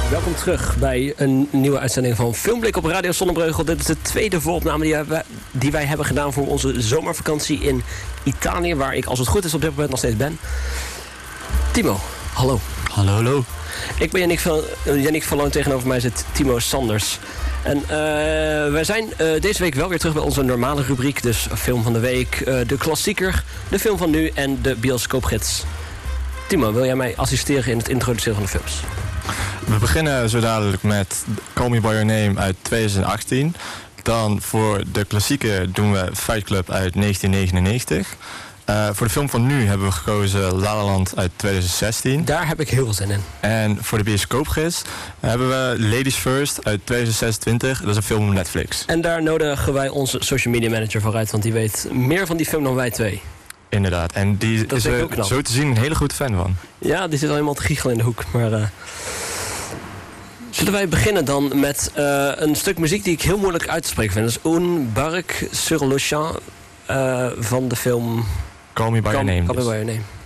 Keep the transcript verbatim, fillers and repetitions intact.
Welkom terug bij een nieuwe uitzending van Filmblik op Radio Zonnebreugel. Dit is de tweede vooropname die wij, die wij hebben gedaan voor onze zomervakantie in Italië, waar ik, als het goed is, op dit moment nog steeds ben. Timo, hallo. Hallo, hallo. Ik ben Yannick van, uh, Yannick van Loon, tegenover mij zit Timo Sanders. En uh, wij zijn uh, deze week wel weer terug bij onze normale rubriek, dus film van de week, uh, de klassieker, de film van nu en de bioscoopgids. Timo, wil jij mij assisteren in het introduceren van de films? We beginnen zo dadelijk met Call Me By Your Name uit twintig achttien. Dan voor de klassieker doen we Fight Club uit negentien negenennegentig. Uh, voor de film van nu hebben we gekozen La La Land uit twintig zestien. Daar heb ik heel veel zin in. En voor de bioscoopgids hebben we Ladies First uit twintig zesentwintig. Dat is een film op Netflix. En daar nodigen wij onze social media manager voor uit, want die weet meer van die film dan wij twee. Inderdaad, en die dat is er zo te zien een hele goede fan van. Ja, die zit al helemaal te giechelen in de hoek. Maar uh... zullen wij beginnen dan met uh, een stuk muziek die ik heel moeilijk uit te spreken vind. Dat is Un Barque sur le Champ uh, van de film Call Me By Your Name. Call Me dus. By Your Name.